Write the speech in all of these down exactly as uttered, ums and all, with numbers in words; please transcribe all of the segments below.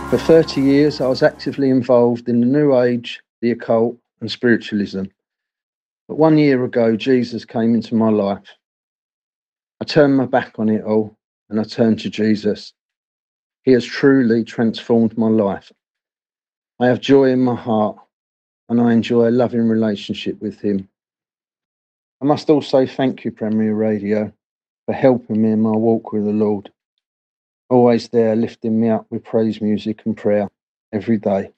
For thirty years, I was actively involved in the New Age, the occult, and spiritualism. But one year ago, Jesus came into my life. I turned my back on it all, and I turned to Jesus. He has truly transformed my life. I have joy in my heart, and I enjoy a loving relationship with him. I must also thank you, Premier Radio, for helping me in my walk with the Lord. Always there, lifting me up with praise music and prayer every day.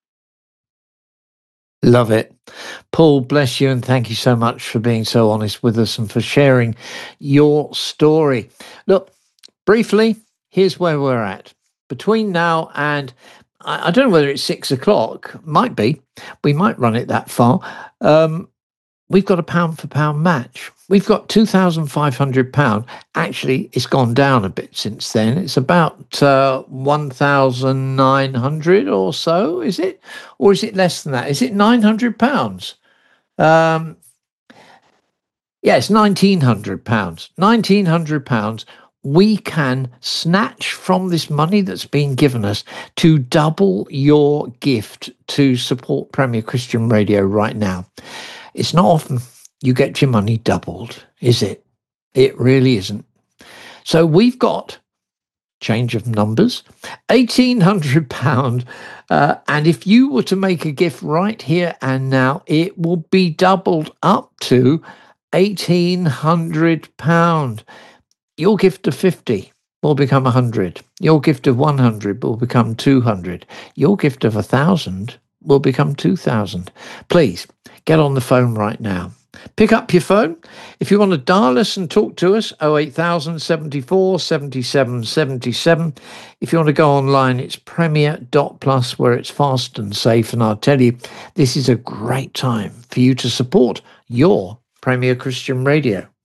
Love it. Paul, bless you, and thank you so much for being so honest with us and for sharing your story. Look, briefly, here's where we're at. Between now and, I, I don't know whether it's six o'clock, might be, we might run it that far. Um, we've got a pound for pound match. We've got two thousand five hundred pounds. Actually, it's gone down a bit since then. It's about uh, one thousand nine hundred or so, is it? Or is it less than that? Is it nine hundred pounds? Um, yeah, it's nineteen hundred pounds. nineteen hundred pounds. We can snatch from this money that's been given us to double your gift to support Premier Christian Radio right now. It's not often you get your money doubled, is it? It really isn't. So we've got, change of numbers, eighteen hundred pounds. Uh, and if you were to make a gift right here and now, it will be doubled up to eighteen hundred pounds. Your gift of fifty will become one hundred. Your gift of one hundred will become two hundred. Your gift of one thousand will become two thousand. Please get on the phone right now. Pick up your phone. If you want to dial us and talk to us, oh eight thousand seventy-four seventy-seven seventy-seven. If you want to go online, it's premier dot plus, where it's fast and safe. And I'll tell you, this is a great time for you to support your Premier Christian Radio.